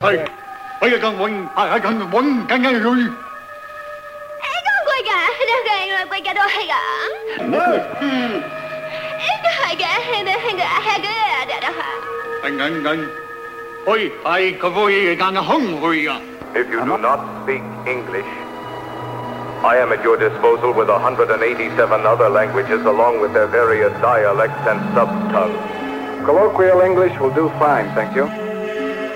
係，我要更穩，係更穩，更加銳。 貴都係㗎。係嘅。 喂，係個會更hungry啊。 If you do not speak English, I am at your disposal with 187 other languages along with their various dialects and sub-tongues. Colloquial English will do fine, thank you.